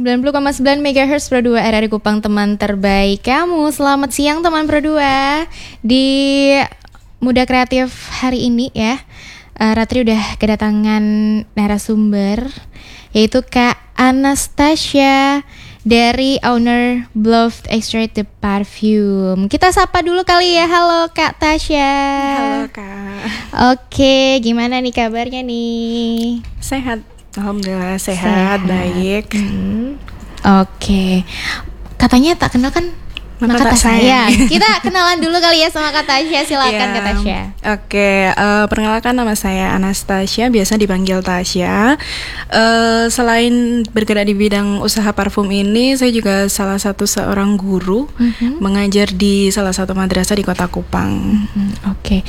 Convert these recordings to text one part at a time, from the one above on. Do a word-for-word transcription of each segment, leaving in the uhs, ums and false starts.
sembilan puluh koma sembilan megahertz Pro dua R R I Kupang, teman terbaik kamu. Selamat siang teman Pro dua. Di Muda Kreatif hari ini ya, uh, Ratri udah kedatangan narasumber, yaitu Kak Anastasia dari owner Bluff Extracted Parfum. Kita sapa dulu kali ya. Halo Kak Tasya. Halo Kak. Oke, gimana nih kabarnya nih? Sehat, alhamdulillah sehat, sehat. Baik. Hmm. Oke, katanya tak kenal kan? Maka kata tak saya. Kita kenalan dulu kali ya sama Kak Tasya. Silakan yeah. Kak Tasya. Oke, uh, perkenalkan nama saya Anastasia, biasa dipanggil Tasya. Uh, selain bergerak di bidang usaha parfum ini, saya juga salah satu seorang guru mm-hmm. mengajar di salah satu madrasah di Kota Kupang. Mm-hmm. Oke. Okay.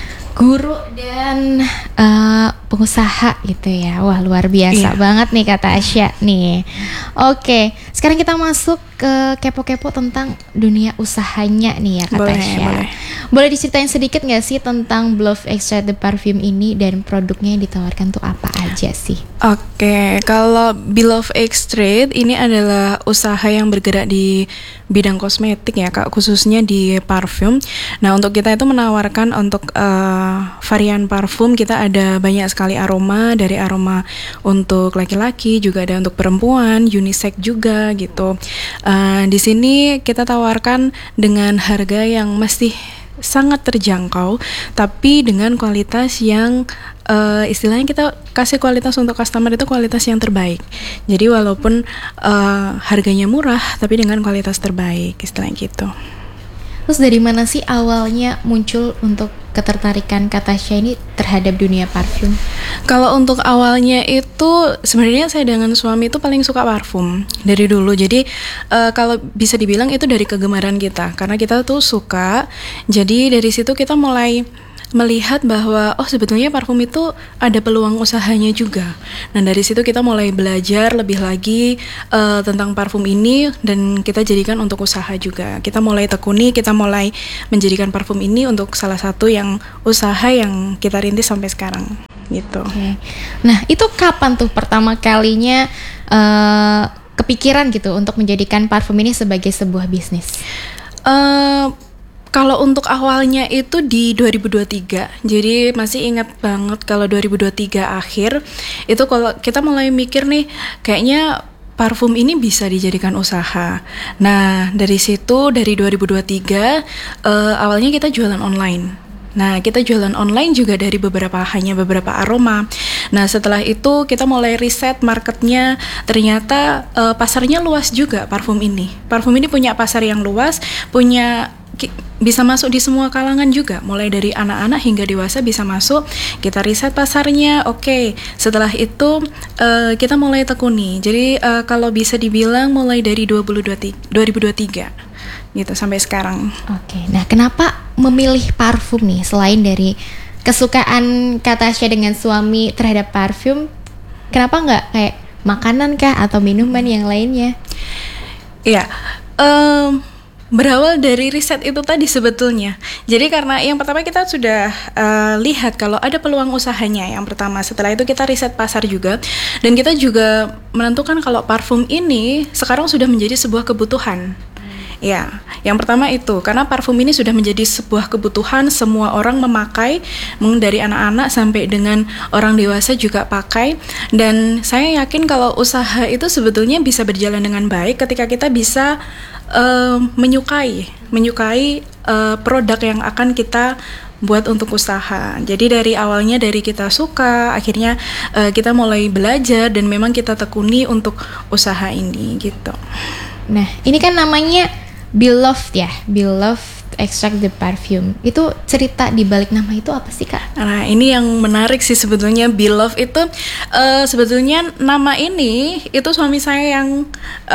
Guru dan uh, pengusaha gitu ya. Wah, luar biasa yeah. banget nih Kak Tasya nih. Oke, sekarang kita masuk ke kepo-kepo tentang dunia usahanya nih ya Kak boleh, Tasya. Boleh. Boleh diceritain sedikit gak sih tentang Bluff Extracted Parfum ini dan produknya yang ditawarkan tuh apa aja sih? Oke, kalau Bluff Extracted ini adalah usaha yang bergerak di bidang kosmetik ya Kak, khususnya di parfum. Nah, untuk kita itu menawarkan untuk uh, varian parfum, kita ada banyak sekali aroma, dari aroma untuk laki-laki juga ada untuk perempuan, unisex juga gitu. Uh, di sini kita tawarkan dengan harga yang masih sangat terjangkau, tapi dengan kualitas yang uh, istilahnya kita kasih kualitas untuk customer itu kualitas yang terbaik. Jadi walaupun uh, harganya murah, tapi dengan kualitas terbaik, istilahnya gitu. Terus dari mana sih awalnya muncul untuk ketertarikan Kak Tasya ini terhadap dunia parfum? Kalau untuk awalnya itu sebenarnya saya dengan suami itu paling suka parfum dari dulu. Jadi uh, kalau bisa dibilang itu dari kegemaran kita, karena kita tuh suka. Jadi dari situ kita mulai melihat bahwa oh sebetulnya parfum itu ada peluang usahanya juga. Nah dari situ kita mulai belajar lebih lagi uh, tentang parfum ini dan kita jadikan untuk usaha juga. Kita mulai tekuni, kita mulai menjadikan parfum ini untuk salah satu yang usaha yang kita rintis sampai sekarang gitu. Okay. Nah itu kapan tuh pertama kalinya uh, kepikiran gitu untuk menjadikan parfum ini sebagai sebuah bisnis? Uh, Kalau untuk awalnya itu di dua ribu dua puluh tiga, jadi masih ingat banget kalau dua ribu dua puluh tiga akhir itu kalau kita mulai mikir nih kayaknya parfum ini bisa dijadikan usaha. Nah dari situ dari dua ribu dua puluh tiga uh, awalnya kita jualan online. Nah kita jualan online juga dari beberapa hanya beberapa aroma. Nah setelah itu kita mulai riset marketnya, ternyata uh, pasarnya luas juga parfum ini. Parfum ini punya pasar yang luas, punya bisa masuk di semua kalangan juga, mulai dari anak-anak hingga dewasa bisa masuk. Kita riset pasarnya, oke. Okay. Setelah itu uh, kita mulai tekuni. Jadi uh, kalau bisa dibilang mulai dari dua ribu dua puluh tiga gitu sampai sekarang. Oke. Okay. Nah, kenapa memilih parfum nih selain dari kesukaan Kak Tasya dengan suami terhadap parfum? Kenapa nggak kayak makanan kah atau minuman yang lainnya? Iya. Um, Berawal dari riset itu tadi sebetulnya. Jadi karena yang pertama kita sudah uh, lihat kalau ada peluang usahanya yang pertama. Setelah itu kita riset pasar juga. Dan kita juga menentukan kalau parfum ini sekarang sudah menjadi sebuah kebutuhan. Ya, yang pertama itu karena parfum ini sudah menjadi sebuah kebutuhan, semua orang memakai, dari anak-anak sampai dengan orang dewasa juga pakai. Dan saya yakin kalau usaha itu sebetulnya bisa berjalan dengan baik ketika kita bisa uh, menyukai, menyukai uh, produk yang akan kita buat untuk usaha. Jadi dari awalnya dari kita suka, akhirnya uh, kita mulai belajar dan memang kita tekuni untuk usaha ini gitu. Nah, ini kan namanya Beloved ya, Beloved Extracted Parfum. Itu cerita di balik nama itu apa sih Kak? Nah ini yang menarik sih sebetulnya. Beloved itu uh, sebetulnya nama ini itu suami saya yang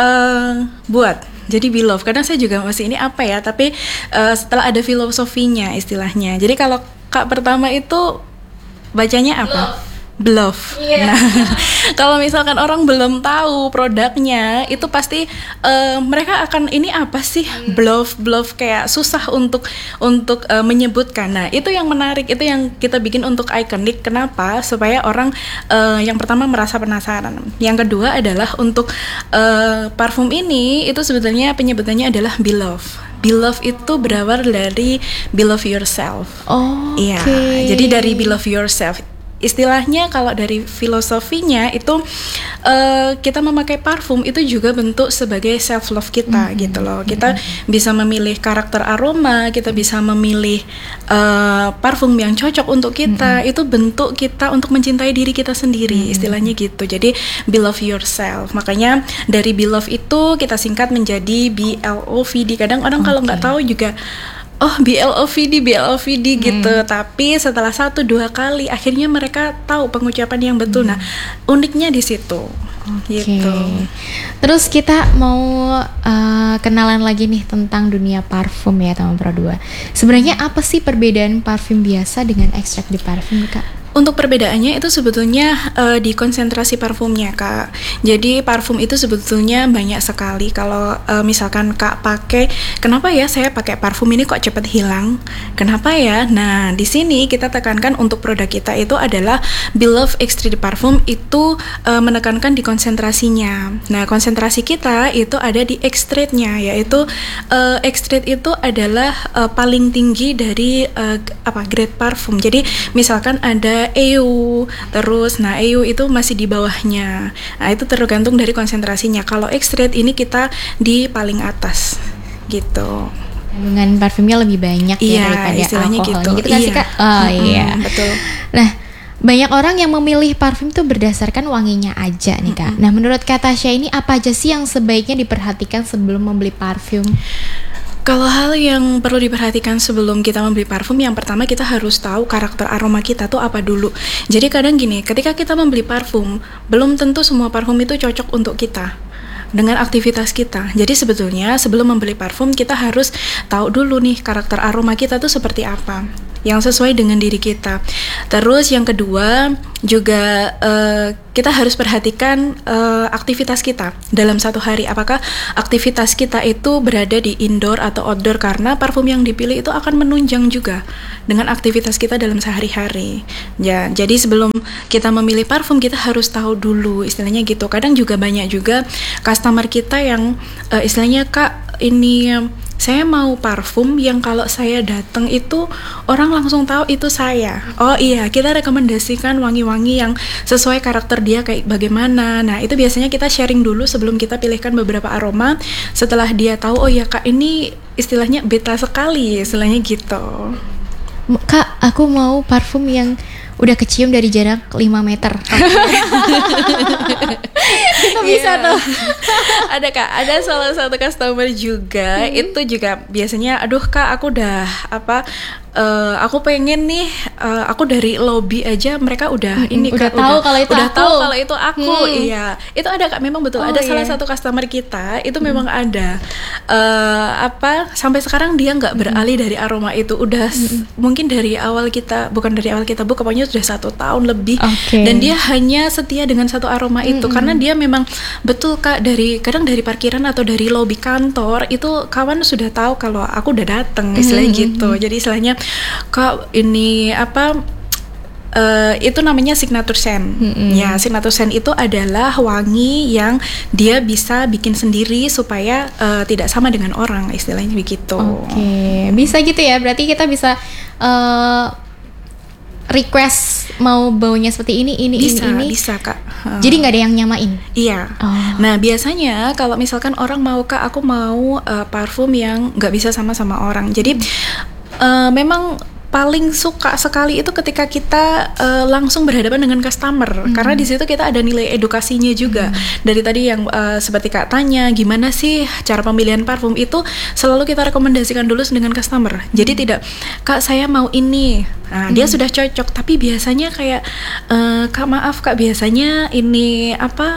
uh, buat. Jadi Beloved, kadang saya juga masih ini apa ya, tapi uh, setelah ada filosofinya istilahnya. Jadi kalau Kak pertama itu bacanya apa? bluff. Iya. Nah, kalau misalkan orang belum tahu produknya, itu pasti uh, mereka akan ini apa sih bluff bluff kayak susah untuk untuk uh, menyebutkan. Nah, itu yang menarik, itu yang kita bikin untuk ikonik. Kenapa? Supaya orang uh, yang pertama merasa penasaran. Yang kedua adalah untuk uh, parfum ini itu sebetulnya penyebutannya adalah beloved. Beloved itu berawal dari beloved yourself. Oh, iya. okay. Jadi dari beloved yourself. Istilahnya kalau dari filosofinya itu uh, kita memakai parfum itu juga bentuk sebagai self love kita, mm-hmm. gitu loh. Kita mm-hmm. bisa memilih karakter aroma, kita bisa memilih uh, parfum yang cocok untuk kita. Mm-hmm. Itu bentuk kita untuk mencintai diri kita sendiri, mm-hmm. istilahnya gitu. Jadi beloved yourself. Makanya dari beloved itu kita singkat menjadi B L O V D. Kadang orang okay. kalau nggak tahu juga oh B L O V D, B L O V D gitu. Hmm. Tapi setelah satu dua kali akhirnya mereka tahu pengucapan yang betul. Hmm. Nah, uniknya di situ. Okay. Gitu. Terus kita mau uh, kenalan lagi nih tentang dunia parfum ya teman Pro dua. Sebenarnya apa sih perbedaan parfum biasa dengan ekstrak di parfum, Kak? Untuk perbedaannya itu sebetulnya uh, di konsentrasi parfumnya, Kak. Jadi parfum itu sebetulnya banyak sekali. Kalau uh, misalkan Kak pakai, kenapa ya saya pakai parfum ini kok cepat hilang? Kenapa ya? Nah, di sini kita tekankan untuk produk kita itu adalah Beloved Extrait Parfum itu uh, menekankan di konsentrasinya. Nah, konsentrasi kita itu ada di ekstraitnya, yaitu uh, ekstrait itu adalah uh, paling tinggi dari uh, apa grade parfum. Jadi misalkan ada E U, terus nah E U itu masih di bawahnya. Nah, itu tergantung dari konsentrasinya. Kalau ekstrait ini kita di paling atas gitu. Kandungan parfumnya lebih banyak iya, ya daripada istilahnya alkoholnya gitu. gitu kan iya. sih, Kak? Oh hmm, iya. Betul. Nah, banyak orang yang memilih parfum tuh berdasarkan wanginya aja nih, Kak. Mm-hmm. Nah, menurut Kak Tasya ini apa aja sih yang sebaiknya diperhatikan sebelum membeli parfum? Kalau hal yang perlu diperhatikan sebelum kita membeli parfum, yang pertama kita harus tahu karakter aroma kita tuh apa dulu. Jadi kadang gini, ketika kita membeli parfum, belum tentu semua parfum itu cocok untuk kita dengan aktivitas kita. Jadi sebetulnya sebelum membeli parfum kita harus tahu dulu nih karakter aroma kita tuh seperti apa, yang sesuai dengan diri kita. Terus yang kedua juga uh, kita harus perhatikan uh, aktivitas kita dalam satu hari. Apakah aktivitas kita itu berada di indoor atau outdoor, karena parfum yang dipilih itu akan menunjang juga dengan aktivitas kita dalam sehari-hari. Ya, jadi sebelum kita memilih parfum kita harus tahu dulu, istilahnya gitu. Kadang juga banyak juga customer kita yang uh, istilahnya, Kak, ini saya mau parfum yang kalau saya datang itu orang langsung tahu itu saya. Oh iya, kita rekomendasikan wangi-wangi yang sesuai karakter dia kayak bagaimana. Nah, itu biasanya kita sharing dulu sebelum kita pilihkan beberapa aroma. Setelah dia tahu, oh ya Kak, ini istilahnya beta sekali, istilahnya gitu. Kak, aku mau parfum yang udah kecium dari jarak lima meter. Okay. Itu bisa yeah. tuh. Ada, Kak, ada salah satu customer juga, hmm. itu juga biasanya, aduh Kak, aku udah apa Uh, aku pengen nih, uh, aku dari lobby aja mereka udah hmm, ini udah Kak, tahu udah, kalau itu udah aku. tahu kalau itu aku, hmm. iya, itu ada Kak, memang betul. Oh, ada iya. salah satu customer kita itu hmm. memang ada uh, apa sampai sekarang dia nggak beralih hmm. dari aroma itu, udah hmm. mungkin dari awal kita, bukan dari awal kita bu, pokoknya sudah satu tahun lebih, okay. dan dia hanya setia dengan satu aroma hmm. itu, karena dia memang betul Kak, dari kadang dari parkiran atau dari lobby kantor itu kawan sudah tahu kalau aku udah dateng, istilahnya hmm. gitu. Jadi istilahnya, Kak, ini apa uh, itu namanya signature scent. Mm-hmm. Ya, signature scent itu adalah wangi yang dia bisa bikin sendiri supaya uh, tidak sama dengan orang, istilahnya begitu. Oke, okay. Bisa gitu ya. Berarti kita bisa uh, request mau baunya seperti ini, ini, bisa, ini, ini. Bisa, Kak. Uh, Jadi nggak ada yang nyamain? Iya. Oh. Nah, biasanya kalau misalkan orang mau, Kak, aku mau uh, parfum yang nggak bisa sama-sama orang. Jadi uh, memang paling suka sekali itu ketika kita uh, langsung berhadapan dengan customer, hmm. karena di situ kita ada nilai edukasinya juga. Hmm. Dari tadi yang uh, seperti Kak tanya, gimana sih cara pemilihan parfum itu selalu kita rekomendasikan dulu dengan customer. Hmm. Jadi tidak, Kak saya mau ini, nah, hmm. dia sudah cocok, tapi biasanya kayak uh, Kak maaf Kak, biasanya ini apa?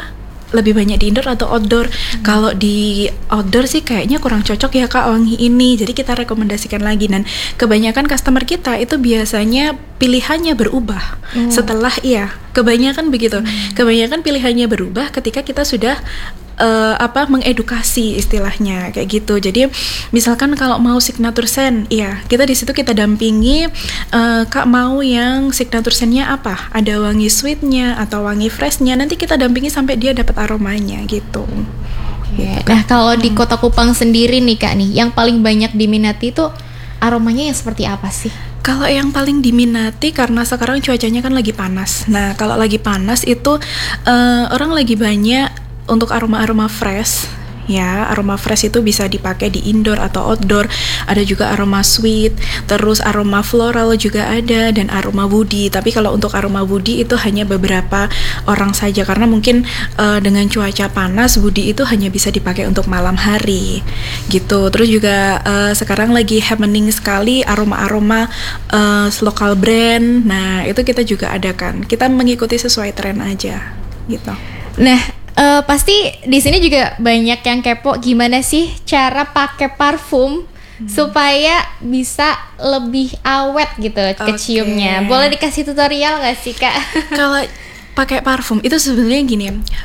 lebih banyak di indoor atau outdoor? Hmm. Kalau di outdoor sih kayaknya kurang cocok ya Kak wangi ini. Jadi kita rekomendasikan lagi, dan kebanyakan customer kita itu biasanya pilihannya berubah. Hmm. Setelah iya, kebanyakan begitu. Hmm. Kebanyakan pilihannya berubah ketika kita sudah Uh, apa mengedukasi istilahnya kayak gitu. Jadi misalkan kalau mau signature scent, iya kita di situ kita dampingi, uh, Kak mau yang signature scentnya apa? Ada wangi sweetnya atau wangi freshnya. Nanti kita dampingi sampai dia dapat aromanya gitu. Okay. Gitu, nah kalau hmm. di Kota Kupang sendiri nih Kak nih, yang paling banyak diminati itu aromanya yang seperti apa sih? Kalau yang paling diminati karena sekarang cuacanya kan lagi panas. Nah kalau lagi panas itu uh, orang lagi banyak untuk aroma-aroma fresh, ya aroma fresh itu bisa dipakai di indoor atau outdoor. Ada juga aroma sweet, terus aroma floral juga ada, dan aroma woody. Tapi kalau untuk aroma woody itu hanya beberapa orang saja, karena mungkin uh, dengan cuaca panas woody itu hanya bisa dipakai untuk malam hari gitu. Terus juga uh, sekarang lagi happening sekali aroma-aroma uh, local brand. Nah itu kita juga adakan, kita mengikuti sesuai tren aja gitu. Nah Uh, pasti di sini juga banyak yang kepo gimana sih cara pakai parfum hmm. supaya bisa lebih awet gitu okay. keciumnya. Boleh dikasih tutorial nggak sih Kak? Kalau pakai parfum itu sebenarnya gini,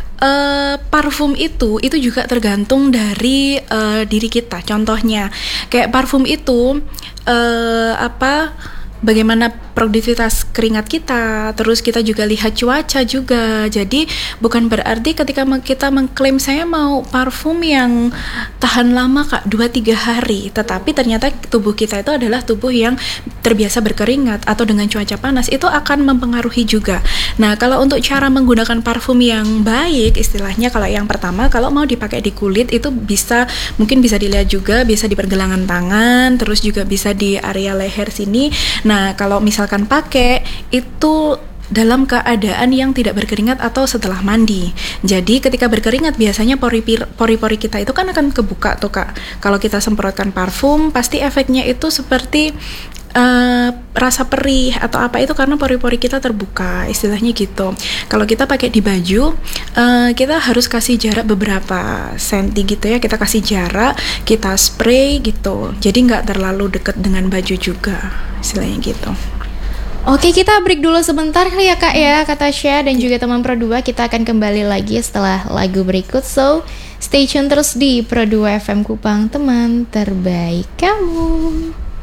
uh, parfum itu itu juga tergantung dari uh, diri kita. Contohnya kayak parfum itu uh, apa? Bagaimana produktivitas keringat kita, terus kita juga lihat cuaca juga. Jadi bukan berarti ketika kita mengklaim saya mau parfum yang tahan lama Kak, dua tiga hari, tetapi ternyata tubuh kita itu adalah tubuh yang terbiasa berkeringat atau dengan cuaca panas, itu akan mempengaruhi juga. Nah kalau untuk cara menggunakan parfum yang baik, istilahnya kalau yang pertama, kalau mau dipakai di kulit itu bisa, mungkin bisa dilihat juga, bisa di pergelangan tangan, terus juga bisa di area leher sini. Nah kalau misalkan pakai itu dalam keadaan yang tidak berkeringat atau setelah mandi. Jadi ketika berkeringat biasanya pori-pori kita itu kan akan kebuka tuh Kak. Kalau kita semprotkan parfum pasti efeknya itu seperti Uh, rasa perih atau apa itu karena pori-pori kita terbuka, istilahnya gitu. Kalau kita pakai di baju, uh, kita harus kasih jarak beberapa senti gitu ya. Kita kasih jarak, kita spray gitu. Jadi nggak terlalu dekat dengan baju juga, istilahnya gitu. Oke, kita break dulu sebentar kali ya Kak ya, kata Tasya dan juga teman Pro dua. Kita akan kembali lagi setelah lagu berikut. So, stay tune terus di Pro dua F M Kupang, teman terbaik kamu.